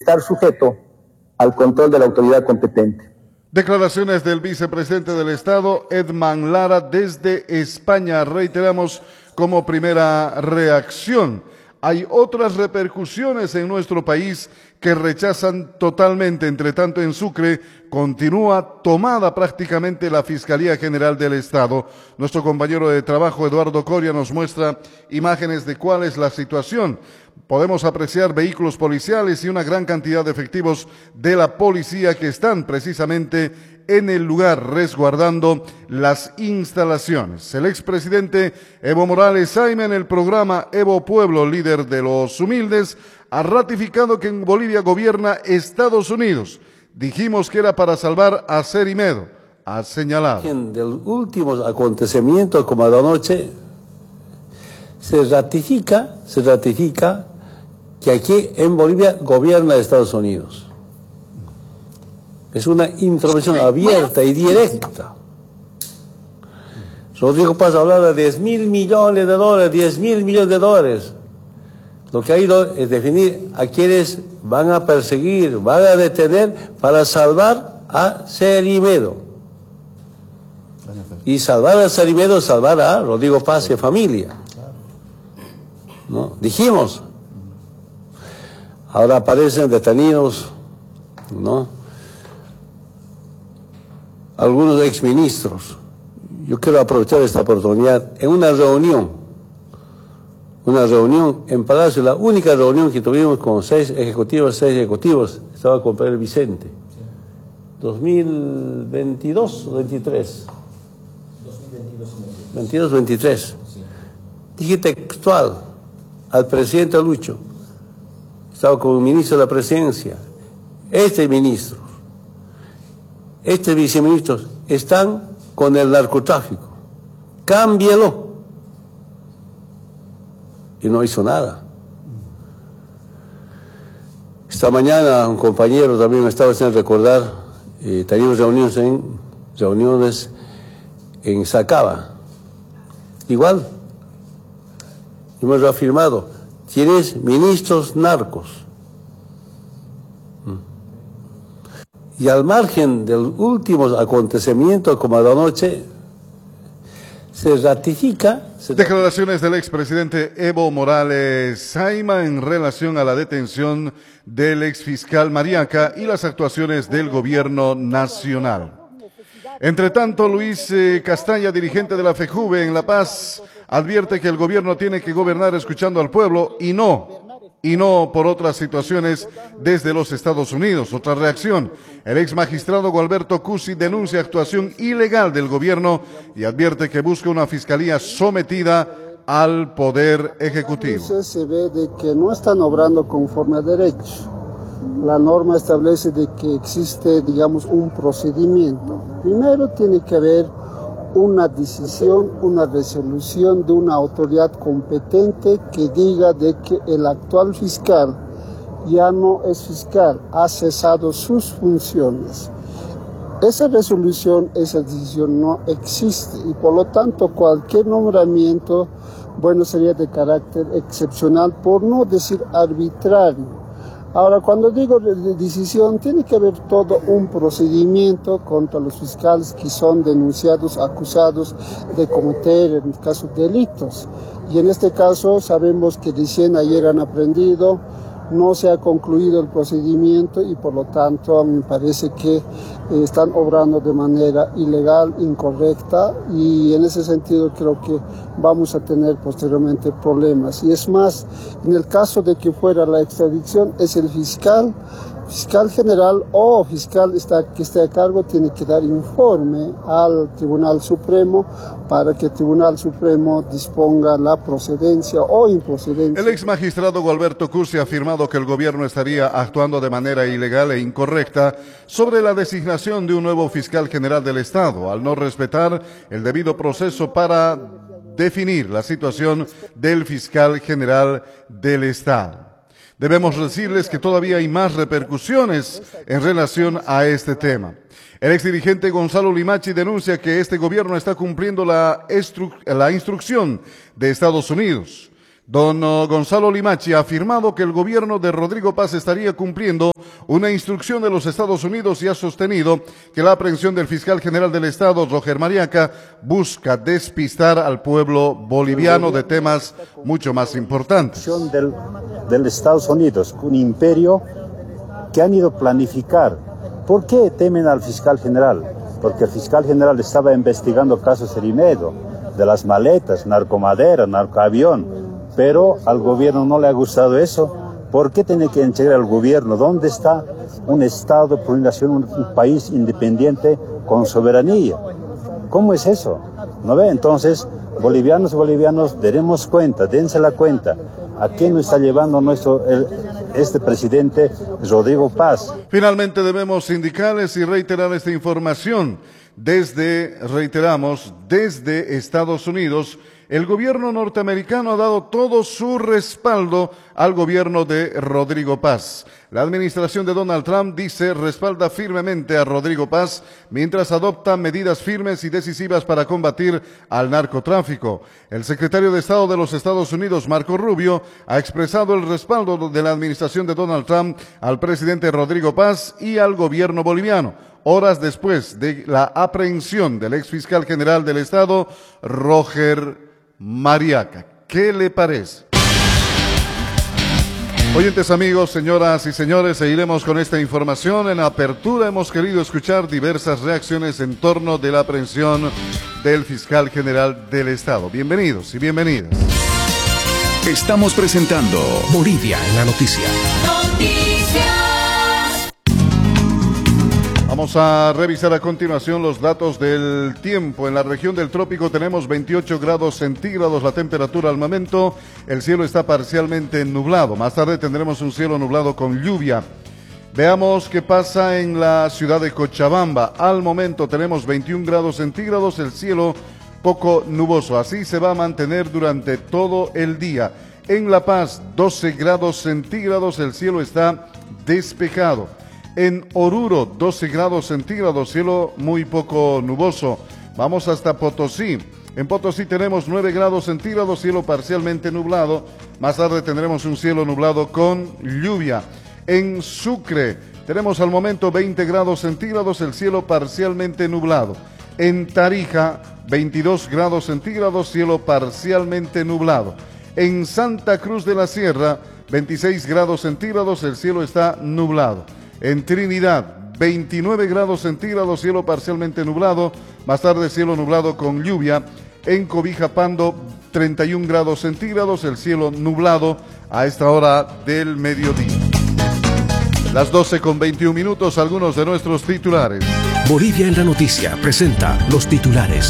estar sujeto al control de la autoridad competente. Declaraciones del vicepresidente del Estado, Edman Lara, desde España. Reiteramos como primera reacción. Hay otras repercusiones en nuestro país que rechazan totalmente. Entre tanto, en Sucre continúa tomada prácticamente la Fiscalía General del Estado. Nuestro compañero de trabajo, Eduardo Coria, nos muestra imágenes de cuál es la situación. Podemos apreciar vehículos policiales y una gran cantidad de efectivos de la policía que están precisamente en el lugar resguardando las instalaciones. El expresidente Evo Morales Saima, en el programa Evo Pueblo, líder de los humildes, ha ratificado que en Bolivia gobierna Estados Unidos. Dijimos que era para salvar a Cerimedo, ha señalado. De los últimos acontecimientos como de anoche, se ratifica que aquí en Bolivia gobierna Estados Unidos. Es una intromisión abierta y directa. Rodrigo Paz hablaba de 10.000 millones de dólares, 10.000 millones de dólares. Lo que ha ido es definir a quienes van a perseguir, van a detener para salvar a Cerimedo. Y salvar a Cerimedo, salvar a Rodrigo Paz y familia. ¿No? Dijimos. Ahora aparecen detenidos, ¿no? Algunos exministros. Yo quiero aprovechar esta oportunidad en una reunión en Palacio, la única reunión que tuvimos con 6 ejecutivos, estaba con Pedro Vicente. 2022 o 23. 22-23. Dije textual al presidente Lucho, estaba como ministro de la presidencia, este viceministros están con el narcotráfico, cámbielo. Y no hizo nada. Esta mañana un compañero también me estaba haciendo recordar, teníamos reuniones en Sacaba. Igual, hemos reafirmado, tienes ministros narcos. Y al margen de los últimos acontecimientos como la noche, se ratifica. Declaraciones del expresidente Evo Morales Saima en relación a la detención del exfiscal Mariaca y las actuaciones del gobierno nacional. Entre tanto, Luis Castaña, dirigente de la FEJUVE en La Paz, advierte que el gobierno tiene que gobernar escuchando al pueblo y no por otras situaciones desde los Estados Unidos. Otra reacción, el ex magistrado Gualberto Cusi denuncia actuación ilegal del gobierno y advierte que busca una fiscalía sometida al Poder Ejecutivo. Se ve de que no están obrando conforme a derecho. La norma establece de que existe, digamos, un procedimiento. Primero tiene que haber una decisión, una resolución de una autoridad competente que diga de que el actual fiscal ya no es fiscal, ha cesado sus funciones. Esa resolución, esa decisión no existe y por lo tanto cualquier nombramiento, bueno, sería de carácter excepcional, por no decir arbitrario. Ahora, cuando digo decisión, tiene que haber todo un procedimiento contra los fiscales que son denunciados, acusados de cometer, en este caso, delitos. Y en este caso sabemos que recién ayer han aprendido, no se ha concluido el procedimiento y por lo tanto a mí me parece que están obrando de manera ilegal, incorrecta y en ese sentido creo que vamos a tener posteriormente problemas. Y es más, en el caso de que fuera la extradición, es el fiscal general o fiscal que esté a cargo tiene que dar informe al Tribunal Supremo para que el Tribunal Supremo disponga la procedencia o improcedencia. El ex magistrado Gualberto Cusi ha afirmado que el gobierno estaría actuando de manera ilegal e incorrecta sobre la designación de un nuevo fiscal general del Estado, al no respetar el debido proceso para definir la situación del fiscal general del Estado. Debemos decirles que todavía hay más repercusiones en relación a este tema. El exdirigente Gonzalo Limachi denuncia que este gobierno está cumpliendo la instrucción de Estados Unidos. Don Gonzalo Limachi ha afirmado que el gobierno de Rodrigo Paz estaría cumpliendo una instrucción de los Estados Unidos y ha sostenido que la aprehensión del fiscal general del Estado, Roger Mariaca, busca despistar al pueblo boliviano de temas mucho más importantes. Del Estados Unidos, un imperio que han ido a planificar. ¿Por qué temen al fiscal general? Porque el fiscal general estaba investigando casos Herimedo, de las maletas, narcomadera, narcoavión. Pero al gobierno no le ha gustado eso. ¿Por qué tiene que entregar al gobierno? ¿Dónde está un Estado, por una nación, un país independiente con soberanía? ¿Cómo es eso? ¿No ve? Entonces, bolivianos, dense la cuenta. ¿A quién nos está llevando este presidente Rodrigo Paz? Finalmente debemos indicarles y reiterar esta información. Reiteramos, desde Estados Unidos, el gobierno norteamericano ha dado todo su respaldo al gobierno de Rodrigo Paz. La administración de Donald Trump respalda firmemente a Rodrigo Paz mientras adopta medidas firmes y decisivas para combatir al narcotráfico. El secretario de Estado de los Estados Unidos, Marco Rubio, ha expresado el respaldo de la administración de Donald Trump al presidente Rodrigo Paz y al gobierno boliviano, horas después de la aprehensión del exfiscal general del Estado, Roger Mariaca. ¿Qué le parece? Oyentes amigos, señoras y señores, seguiremos con esta información. En apertura hemos querido escuchar diversas reacciones en torno de la aprehensión del fiscal general del Estado. Bienvenidos y bienvenidas. Estamos presentando Bolivia en la noticia. Vamos a revisar a continuación los datos del tiempo. En la región del trópico tenemos 28 grados centígrados la temperatura al momento. El cielo está parcialmente nublado. Más tarde tendremos un cielo nublado con lluvia. Veamos qué pasa en la ciudad de Cochabamba. Al momento tenemos 21 grados centígrados, el cielo poco nuboso. Así se va a mantener durante todo el día. En La Paz, 12 grados centígrados, el cielo está despejado. En Oruro, 12 grados centígrados, cielo muy poco nuboso. Vamos hasta Potosí. En Potosí tenemos 9 grados centígrados, cielo parcialmente nublado. Más tarde tendremos un cielo nublado con lluvia. En Sucre tenemos al momento 20 grados centígrados, el cielo parcialmente nublado. En Tarija, 22 grados centígrados, cielo parcialmente nublado. En Santa Cruz de la Sierra, 26 grados centígrados, el cielo está nublado. En Trinidad, 29 grados centígrados, cielo parcialmente nublado, más tarde cielo nublado con lluvia. En Cobija Pando, 31 grados centígrados, el cielo nublado a esta hora del mediodía. Las 12:21, algunos de nuestros titulares. Bolivia en la noticia presenta los titulares.